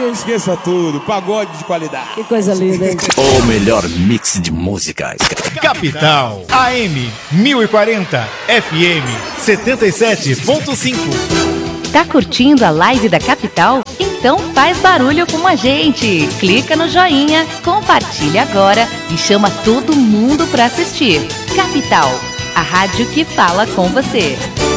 esqueça tudo, pagode de qualidade. Que coisa linda, hein? O melhor mix de músicas. Capital AM 1040 FM 77.5. Tá curtindo a live da Capital? Então faz barulho com a gente. Clica no joinha, compartilha agora e chama todo mundo pra assistir. Capital, a rádio que fala com você.